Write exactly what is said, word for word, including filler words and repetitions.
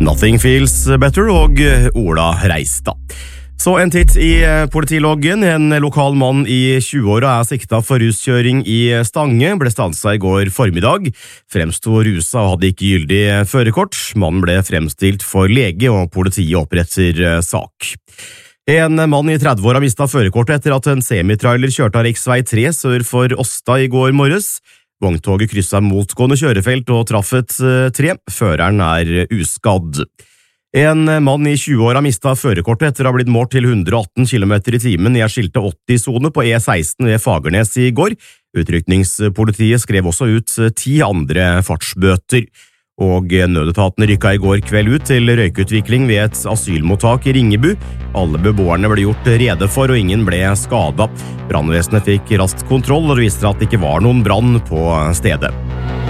Nothing Feels Better og Ola Reistad. Så en titt i politiloggen. En lokal mann i tjueåra er sikta for ruskjøring i Stange, ble stansa i går formiddag. Fremsto rusa og hadde ikke gyldig førerkort. Mannen ble fremstilt for lege, og politiet oppretter sak. En mann i tredveåra mistet førerkortet etter at en semitrailer kjørte av riksvei tre sør for Åsta i går morges. Vogntoget krysset motgående kjørefelt og traff et tre. Føreren er uskadd. En mann i tjueåra mistet førerkortet etter å ha blitt målt til hundre og atten kilometer i timen i en skilte åtti-sone på E seksten ved Fagernes i går. Utrykningspolitiet skrev også ut ti andre fartsbøter. Og nødetaten rykket i går kveld ut til røykutvikling ved et asylmottak i Ringebu. Alle beboerne ble gjort rede for, og ingen ble skadet. Brannvesenet fikk raskt kontroll, og det viste at det ikke var noen brann på stedet.